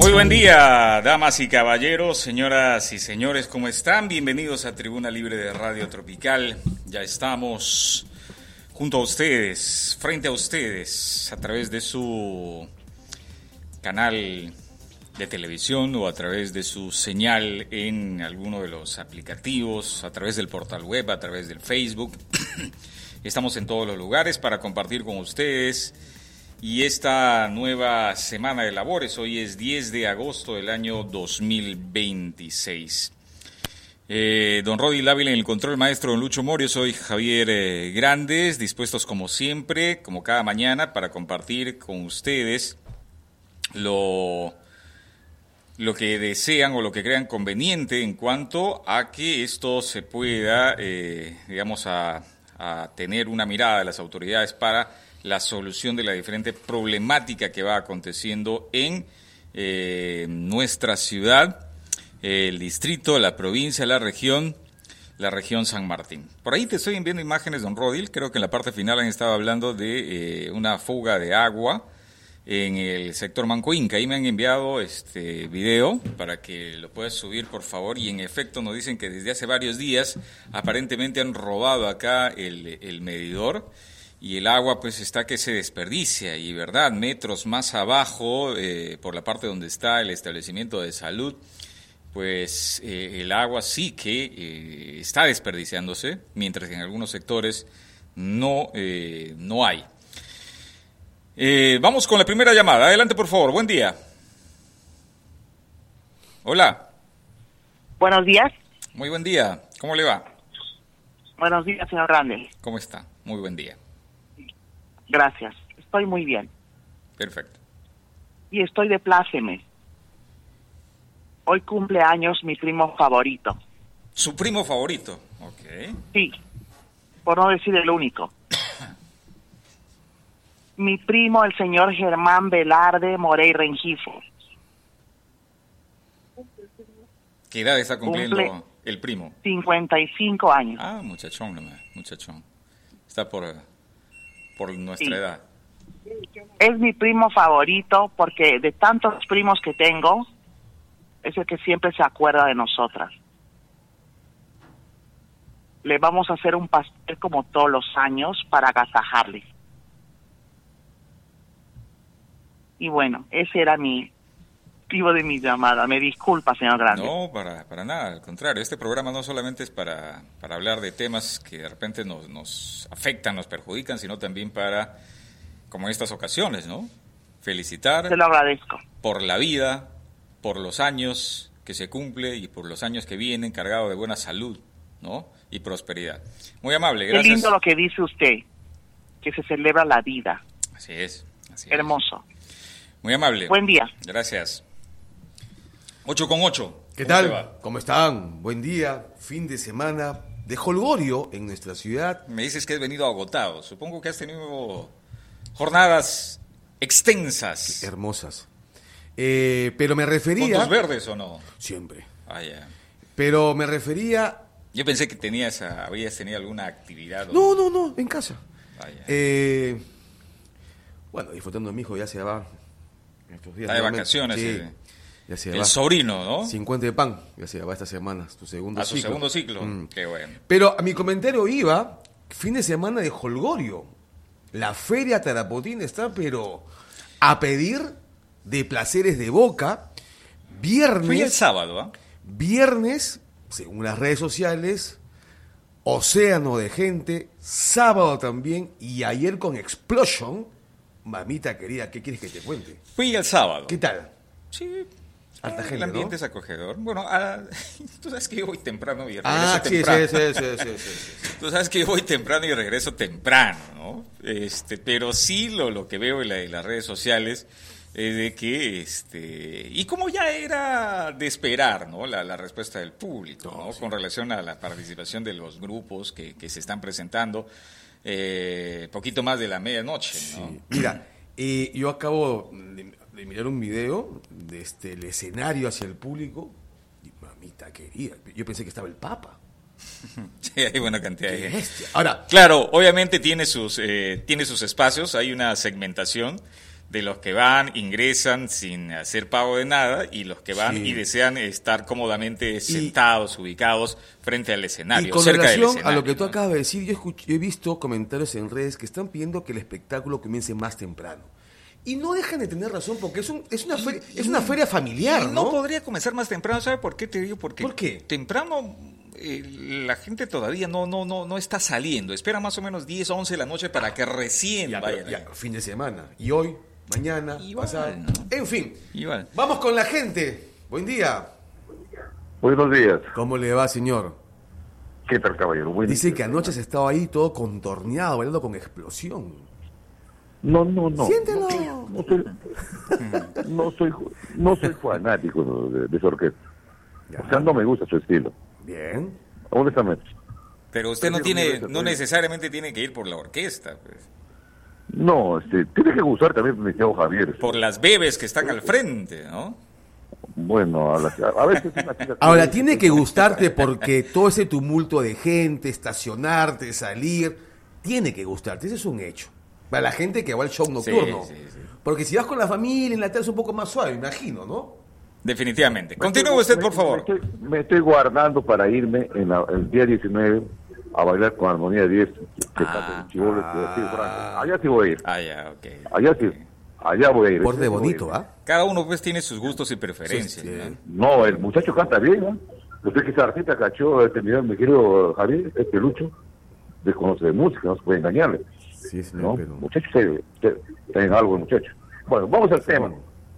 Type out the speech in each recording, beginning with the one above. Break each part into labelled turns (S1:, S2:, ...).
S1: Muy buen día, damas y caballeros, señoras y señores, ¿cómo están? Bienvenidos a Tribuna Libre de Radio Tropical. Ya estamos junto a ustedes, frente a ustedes, a través de su canal de televisión o a través de su señal en alguno de los aplicativos, a través del portal web, a través del Facebook. Estamos en todos los lugares para compartir con ustedes. Y esta nueva semana de labores, hoy es 10 de agosto del año 2026. Don Rodi Lávila en el control, maestro don Lucho Morio, soy Javier Grandes, dispuestos como siempre, como cada mañana, para compartir con ustedes lo que desean o lo que crean conveniente en cuanto a que esto se pueda, a tener una mirada de las autoridades para la solución de la diferente problemática que va aconteciendo en nuestra ciudad, el distrito, la provincia, la región San Martín. Por ahí te estoy enviando imágenes, don Rodil, creo que en la parte final han estado hablando de una fuga de agua en el sector Manco Inca. Ahí me han enviado este video para que lo puedas subir, por favor, y en efecto nos dicen que desde hace varios días aparentemente han robado acá el medidor. Y el agua pues está que se desperdicia y verdad, metros más abajo, por la parte donde está el establecimiento de salud, pues el agua sí que está desperdiciándose, mientras que en algunos sectores no hay. Vamos con la primera llamada, adelante por favor, buen día. Hola.
S2: Buenos días.
S1: Muy buen día, ¿cómo le va?
S2: Buenos días, señor Grande.
S1: ¿Cómo está? Muy buen día.
S2: Gracias, estoy muy bien.
S1: Perfecto.
S2: Y estoy de plácemes. Hoy cumple años mi primo favorito.
S1: ¿Su primo favorito? Ok.
S2: Sí, por no decir el único. Mi primo, el señor Germán Velarde Morey Rengifo.
S1: ¿Qué edad está cumpliendo el primo?
S2: 55 años.
S1: Ah, muchachón nomás, muchachón. Está por nuestra edad.
S2: Es mi primo favorito porque de tantos primos que tengo, es el que siempre se acuerda de nosotras. Le vamos a hacer un pastel como todos los años para agasajarle. Y bueno, ese era mi motivo de mi llamada. Me disculpa, señor Grande.
S1: No, para nada, al contrario. Este programa no solamente es para hablar de temas que de repente nos afectan, nos perjudican, sino también para, como en estas ocasiones, ¿no? Felicitar.
S2: Se lo agradezco.
S1: Por la vida, por los años que se cumple y por los años que vienen, cargado de buena salud, ¿no? Y prosperidad. Muy amable, gracias.
S2: Qué lindo lo que dice usted, que se celebra la vida.
S1: Así es.
S2: Hermoso.
S1: Muy amable.
S2: Buen día.
S1: Gracias. 8:08.
S3: ¿Qué tal? ¿Cómo están? Buen día, fin de semana de jolgorio en nuestra ciudad.
S1: Me dices que has venido agotado. Supongo que has tenido jornadas extensas.
S3: Hermosas. Pero me refería...
S1: ¿Puntos verdes o no?
S3: Siempre.
S1: Ah, ya.
S3: Pero me refería...
S1: Yo pensé que habías tenido alguna actividad.
S3: No, en casa.
S1: Ah, ya.
S3: Bueno, disfrutando de mi hijo, ya se va estos días.
S1: Está de vacaciones.
S3: Sí, ya se va.
S1: El sobrino, ¿no?
S3: 50 de pan, ya se va esta semana, su segundo ciclo.
S1: Su segundo ciclo. Qué bueno.
S3: Pero a mi comentario iba, fin de semana de jolgorio. La feria Tarapotín está, pero a pedir de placeres de boca. Viernes.
S1: Fui el sábado, ¿ah?
S3: Viernes, según las redes sociales, océano de gente. Sábado también. Y ayer con Explosion. Mamita querida, ¿qué quieres que te cuente?
S1: Fui el sábado.
S3: ¿Qué tal?
S1: Sí.
S3: Alta gente,
S1: el ambiente,
S3: ¿no?
S1: es acogedor. Bueno, tú sabes que yo voy temprano y regreso
S3: temprano.
S1: Sí. Tú sabes que yo voy temprano y regreso temprano, ¿no? Pero sí lo que veo en las redes sociales es de que, y como ya era de esperar, ¿no? La respuesta del público, ¿no? Sí. Con relación a la participación de los grupos que se están presentando, poquito más de la medianoche, ¿no?
S3: Sí. Mira, yo acabo de mirar un video de el escenario hacia el público y mamita querida, yo pensé que estaba el Papa.
S1: Sí, hay buena cantidad de gente.
S3: Ahora,
S1: claro, obviamente tiene sus espacios, hay una segmentación de los que van, ingresan sin hacer pago de nada y los que van y desean estar cómodamente sentados, ubicados frente al escenario,
S3: y con
S1: cerca del
S3: relación
S1: escenario,
S3: a lo que tú
S1: ¿no?
S3: acabas de decir, yo he visto comentarios en redes que están pidiendo que el espectáculo comience más temprano. Y no dejan de tener razón, porque es una feria familiar,
S1: y no podría comenzar más temprano, ¿sabe por qué te digo? Porque
S3: ¿por qué?
S1: Temprano la gente todavía no está saliendo, espera más o menos 10, 11 de la noche para que recién vayan.
S3: Ya, fin de semana. Y hoy, mañana,
S1: Igual,
S3: pasado.
S1: ¿no?
S3: En fin,
S1: Igual.
S3: vamos con la gente. Buen día.
S4: Buenos días.
S3: ¿Cómo le va, señor?
S4: ¿Qué tal, caballero? Buen
S3: Dice
S4: día.
S3: que anoche se estaba ahí todo contorneado, bailando con explosión.
S4: No.
S3: Siéntelo.
S4: No soy fanático de su orquesta.
S3: Ya.
S4: O sea, no me gusta su estilo.
S3: Bien.
S4: Honestamente.
S1: Pero usted no necesariamente tiene que ir por la orquesta, pues.
S4: No, tiene que gustar también mi tío Javier.
S1: Por las bebés que están al frente, ¿no?
S4: Bueno, a veces una chica...
S3: Ahora, tiene que gustarte porque todo ese tumulto de gente, estacionarte, salir, tiene que gustarte, ese es un hecho. Para la gente que va al show nocturno.
S1: Sí.
S3: Porque si vas con la familia, en la tarde es un poco más suave, imagino, ¿no?
S1: Definitivamente. Continúe usted, por favor.
S4: Me estoy guardando para irme el día 19 a bailar con Armonía 10, que está en Chibolo, allá sí voy a ir.
S1: Ya, ok.
S4: Allá voy a ir.
S3: Porte bonito, ¿ah?
S1: Cada uno pues tiene sus gustos y preferencias,
S3: Sí.
S1: ¿no?
S4: No, el muchacho canta bien, ¿no? Usted que esa artista cachó, mi querido Javier, Lucho, desconoce de música, no se puede engañarle.
S3: Sí, señor,
S4: ¿No?
S3: pero...
S4: Muchacho, tienen algo el muchacho. Bueno, vamos al tema.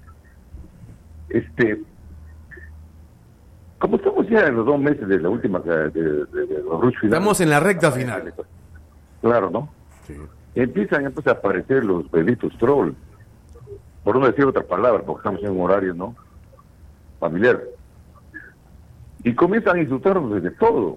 S4: Como estamos ya en los 2 meses de la última de los rush finales.
S3: Estamos en la recta final.
S4: Claro, ¿no?
S3: Sí.
S4: Empiezan a aparecer los benditos trolls, por no decir otra palabra, porque estamos en un horario, ¿no? Familiar. Y comienzan a insultarnos de todo.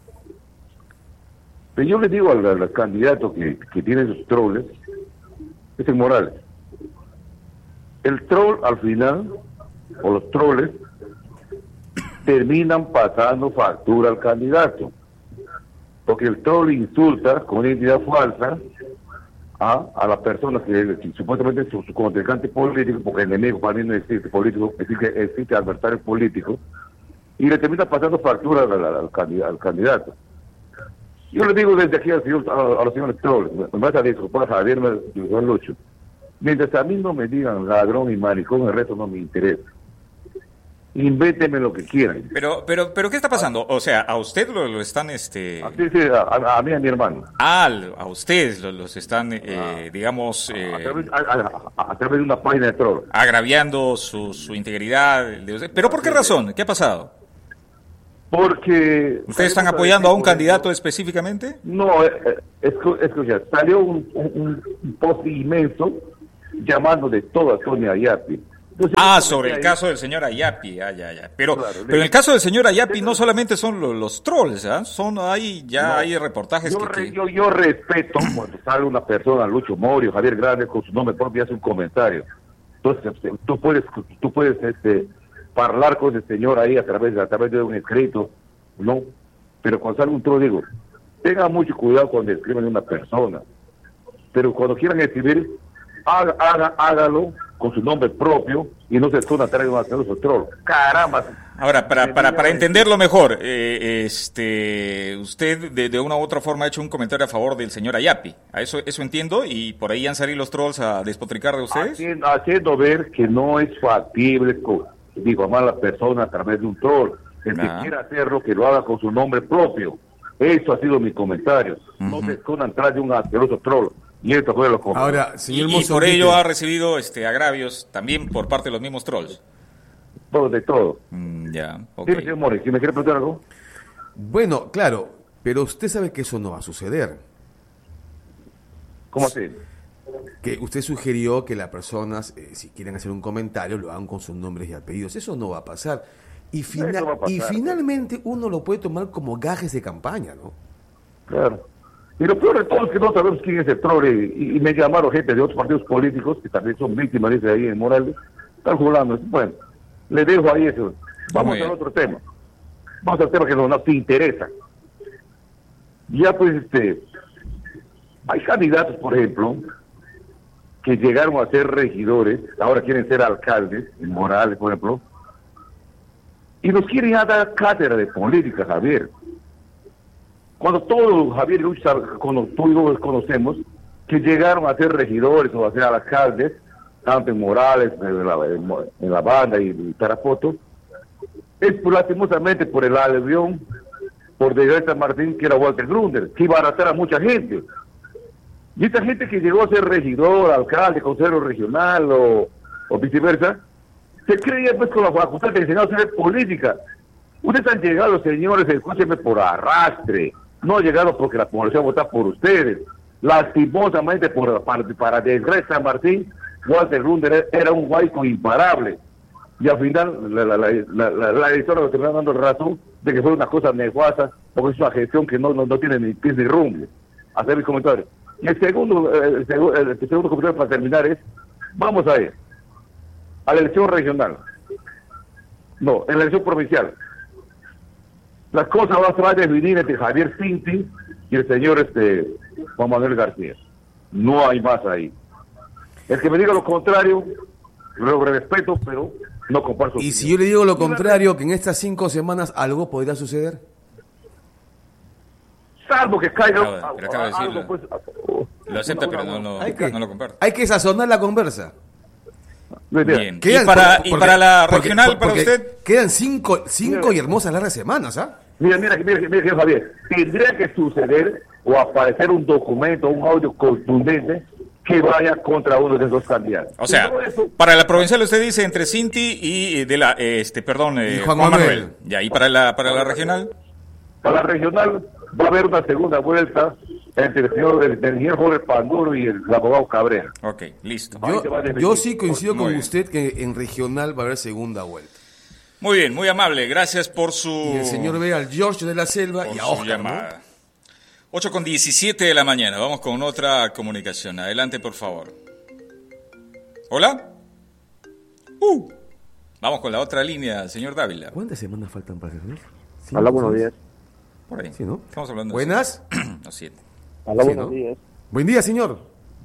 S4: Pero yo les digo al candidato que tiene esos trolls, es el Morales. El troll al final, o los trolls, terminan pasando factura al candidato. Porque el troll insulta con una identidad falsa a la persona que supuestamente es su contrincante político, porque el enemigo para mí no existe político, existe adversario político, y le termina pasando factura al candidato. Yo le digo desde aquí a los señores trolls, me vas a disculpar, Javier, me Lucho. Mientras a mí no me digan ladrón y maricón, el resto no me interesa. Invéntenme lo que quieran.
S1: Pero, ¿qué está pasando? O sea, a usted lo están,
S4: Sí, a mí y a mi hermano.
S1: a ustedes los están, digamos,
S4: A través de una página de troll.
S1: agraviando su integridad. De usted. ¿Pero por qué razón? ¿Qué ha pasado?
S4: Porque...
S1: ¿Ustedes están apoyando a un candidato específicamente?
S4: No, escucha, salió un post inmenso llamando de todo a Sonia Ayapi. Entonces,
S1: Sobre el caso del señor Ayapi, ya. Pero en el caso del señor Ayapi no solamente son los trolls, ¿ah? Hay reportajes
S4: yo respeto cuando sale una persona, Lucho Morio, Javier Grande, con su nombre propio y hace un comentario. Entonces, tú puedes hablar con ese señor ahí a través de un escrito, ¿no? Pero cuando sale un troll, digo, tengan mucho cuidado cuando escriben a una persona. Pero cuando quieran escribir, hágalo con su nombre propio y no se esconda atrás de un asqueroso troll. ¡Caramba!
S1: Ahora, para entenderlo mejor, usted de una u otra forma ha hecho un comentario a favor del señor Ayapi. Eso entiendo, y por ahí han salido los trolls a despotricar de ustedes.
S4: Haciendo ver que no es factible difamar a la persona a través de un troll. El que quiera hacerlo, que lo haga con su nombre propio. Eso ha sido mi comentario. No se escondan atrás de un asqueroso troll. Y esto fue lo que...
S3: Ahora, señor
S1: y por ello ha recibido agravios también por parte de los mismos trolls.
S4: Todo de todo.
S1: Ya, ok.
S4: Sí, señor Mori, ¿si me quiere preguntar algo?
S3: Bueno, claro, pero usted sabe que eso no va a suceder.
S4: ¿Cómo así?
S3: Que usted sugirió que las personas, si quieren hacer un comentario, lo hagan con sus nombres y apellidos. Eso no va a pasar. Y finalmente uno lo puede tomar como gajes de campaña, ¿no?
S4: Claro. Y lo peor de todo es que no sabemos quién es el troll, y me llamaron gente de otros partidos políticos que también son víctimas, dice ahí en Morales, están jugando. Bueno, le dejo ahí eso. Vamos al otro tema. Vamos al tema que nos interesa. Ya pues, hay candidatos, por ejemplo, que llegaron a ser regidores, ahora quieren ser alcaldes, en Morales, por ejemplo, y nos quieren ya dar cátedra de política, Javier. Cuando todos, Javier, cuando tú y yo conocemos, que llegaron a ser regidores o a ser alcaldes, tanto en Morales, en la banda y en Tarapoto, es lastimosamente por el aluvión, por de San Martín, que era Walter Grunder, que iba a arrastrar a mucha gente. Y esta gente que llegó a ser regidor, alcalde, consejero regional o viceversa, se creía pues con la facultad de enseñar a hacer política. Ustedes han llegado, señores, escúchenme, por arrastre. No han llegado porque la población vota por ustedes. Lastimosamente, para desgracia de San Martín, Walter Grunder era un guayco imparable. Y al final, la editora nos terminó dando razón de que fue una cosa nefasta, porque es una gestión que no tiene ni pies ni rumbo. Hacer mis comentarios. Y el segundo comentario para terminar es, vamos a ir a la elección regional. No, en la elección provincial. Las cosas se van a definir entre Javier Cinti y el señor Juan Manuel García. No hay más ahí. El que me diga lo contrario, lo respeto, pero no comparto.
S3: Y si yo le digo lo contrario, que en estas 5 semanas algo podría suceder.
S4: Salvo que caiga
S1: algo, pues, lo acepta, pero no lo comparte.
S3: Hay que sazonar la conversa.
S1: Bien. ¿Y para la regional, para usted?
S3: Quedan 5 y hermosas largas semanas, ¿ah?
S4: Mira, Javier, tendría que suceder o aparecer un documento, un audio contundente que vaya contra uno de esos candidatos.
S1: O sea, para la provincial usted dice entre Cinti y Juan Manuel. Ya, ¿y para la regional?
S4: Para la regional va a haber una segunda vuelta entre el ingeniero Jorge Panduro y el abogado Cabrera.
S1: Ok, listo.
S3: Yo sí coincido con usted que en regional va a haber segunda vuelta.
S1: Muy bien, muy amable. Gracias por su...
S3: Y el señor ve al George de la Selva y a Oscar,
S1: llamada. 8:17 de la mañana. Vamos con otra comunicación. Adelante, por favor. ¿Hola? Vamos con la otra línea, señor Dávila.
S3: ¿Cuántas semanas faltan para hacer?
S5: Hola, buenos días.
S1: Por ahí.
S3: Sí, ¿no?
S1: Estamos hablando
S3: ¿Buenas?
S1: No, 7.
S5: Hola, buenos días.
S3: Buen día, señor.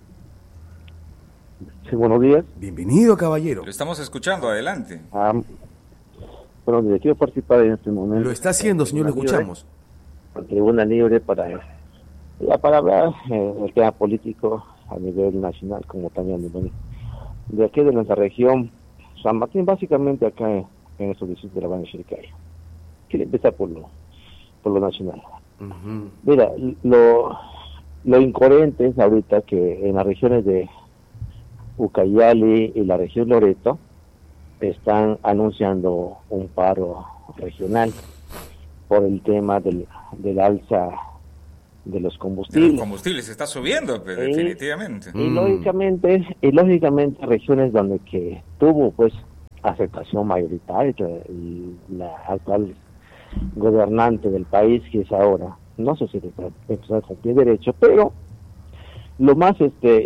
S5: Sí, buenos días.
S3: Bienvenido, caballero.
S1: Lo estamos escuchando, adelante.
S5: Bueno, quiero participar en este momento.
S3: Lo está haciendo, señor, lo escuchamos.
S5: Tribuna libre para hablar del tema político a nivel nacional, como también a nivel de aquí de nuestra región, San Martín, básicamente acá en estos distritos de la Banda Chiricayo. Quiero empezar por lo nacional.
S3: Uh-huh.
S5: Mira, lo incoherente es ahorita que en las regiones de Ucayali y la región Loreto están anunciando un paro regional por el tema del alza de los combustibles.
S1: El combustible se está subiendo, definitivamente.
S5: Y lógicamente regiones donde que tuvo pues aceptación mayoritaria y la actual gobernante del país, que es ahora, no sé si empezó con pie derecho, pero lo más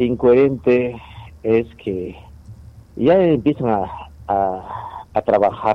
S5: incoherente es que ya empiezan a trabajar